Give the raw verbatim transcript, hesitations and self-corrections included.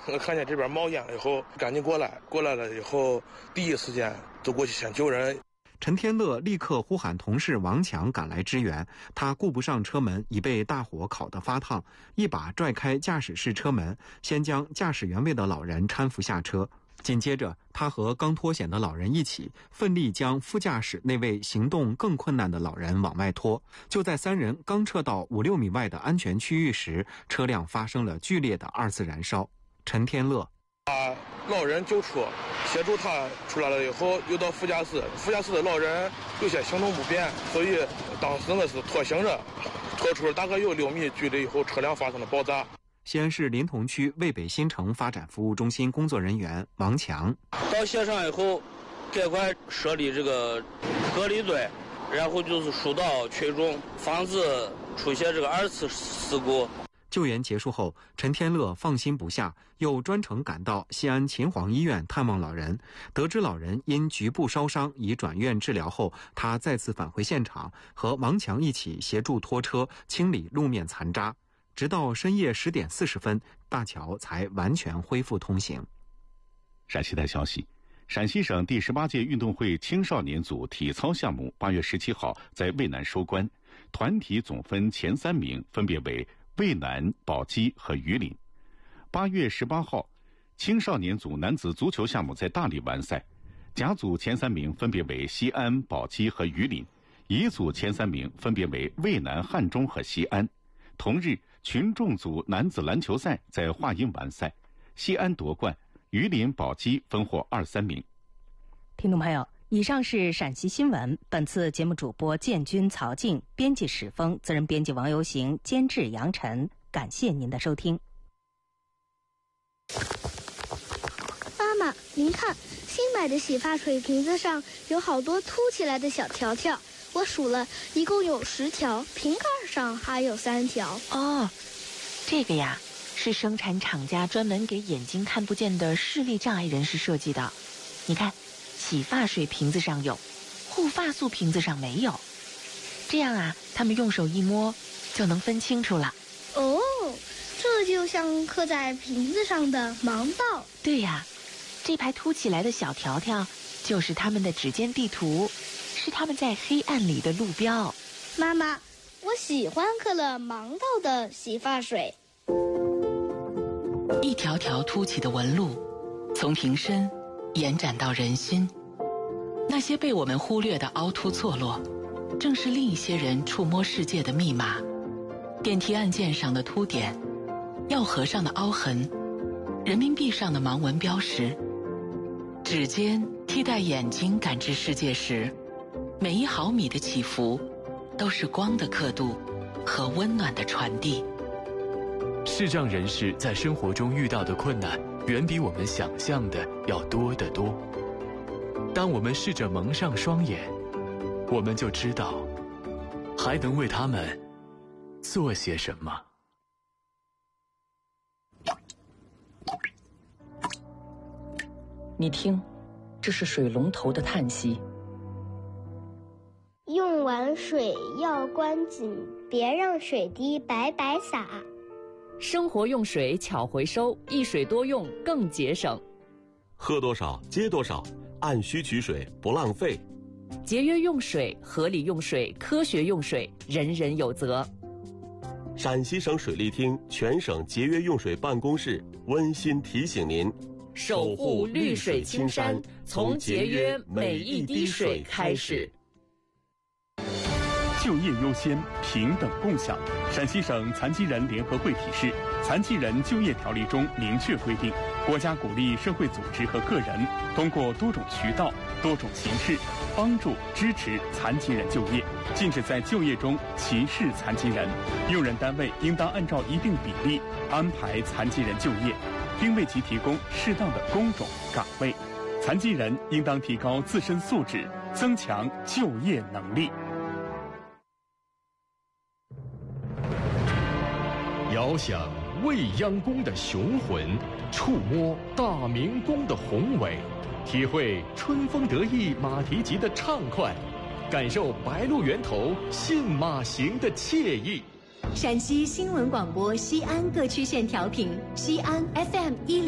我看见这边冒烟了以后，赶紧过来，过来了以后，第一时间就过去先救人。 陈天乐立刻呼喊同事王强赶来支援，他顾不上车门已被大火烤得发烫，一把拽开驾驶室车门，先将驾驶原位的老人搀扶下车。紧接着，他和刚脱险的老人一起，奋力将副驾驶那位行动更困难的老人往外拖。就在三人刚撤到五六米外的安全区域时，车辆发生了剧烈的二次燃烧。陈天乐把老人救出，协助他出来了以后，又到副驾驶，副驾驶的老人有些行动不便，所以当时我是拖行着，拖出了大概有六米距离以后，车辆发生了爆炸。 西安市临潼区渭北新城发展服务中心工作人员王强到现场以后，赶快设立这个隔离队，然后就是疏导群众，防止出现这个二次事故。 救援结束后，陈天乐放心不下，又专程赶到西安秦皇医院探望老人。得知老人因局部烧伤已转院治疗后，他再次返回现场，和王强一起协助拖车清理路面残渣。直到深夜十点四十分，大桥才完全恢复通行。 陕西台消息，陕西省第十八届运动会青少年组体操项目八月十七号在渭南收官，团体总分前三名分别为渭南、宝鸡和榆林。八月十八号，青少年组男子足球项目在大理完赛，甲组前三名分别为西安、宝鸡和榆林，乙组前三名分别为渭南、汉中和西安。同日，群众组男子篮球赛在华阴完赛，西安夺冠，榆林、宝鸡分获二三名。 听众朋友，以上是陕西新闻。本次节目主播建军、曹静，编辑史峰，责任编辑王游行，监制杨晨。感谢您的收听。 妈妈，您看，新买的洗发水瓶子上有好多凸起来的小条条，我数了，一共有十条，瓶盖上还有三条。 哦，这个呀，是生产厂家专门给眼睛看不见的视力障碍人士设计的。你看，洗发水瓶子上有，护发素瓶子上没有，这样啊，他们用手一摸就能分清楚了。 哦，这就像刻在瓶子上的盲道。 对呀，这排凸起来的小条条就是他们的指尖地图，是他们在黑暗里的路标。 妈妈，我喜欢刻了盲道的洗发水。 一条条凸起的纹路，从瓶身延展到人心。那些被我们忽略的凹凸错落，正是另一些人触摸世界的密码。电梯按键上的凸点，药盒上的凹痕，人民币上的盲文标识。指尖替代眼睛感知世界时，每一毫米的起伏都是光的刻度和温暖的传递。 视障人士在生活中遇到的困难远比我们想象的要多得多。当我们试着蒙上双眼，我们就知道还能为他们做些什么。 你听，这是水龙头的叹息。 用完水要关紧，别让水滴白白洒。 生活用水巧回收，一水多用更节省。 喝多少接多少，按需取水不浪费。 节约用水，合理用水，科学用水，人人有责。 陕西省水利厅全省节约用水办公室温馨提醒您： 守护绿水青山，从节约每一滴水开始。 就业优先，平等共享。陕西省残疾人联合会提示，《残疾人就业条例》中明确规定，国家鼓励社会组织和个人通过多种渠道、多种形式帮助支持残疾人就业，禁止在就业中歧视残疾人。用人单位应当按照一定比例安排残疾人就业，并为其提供适当的工种岗位。残疾人应当提高自身素质，增强就业能力。 遥想未央宫的雄浑，触摸大明宫的宏伟，体会春风得意马蹄疾的畅快，感受白鹿原头信马行的惬意。 陕西新闻广播西安各区县调频，西安 F M 一。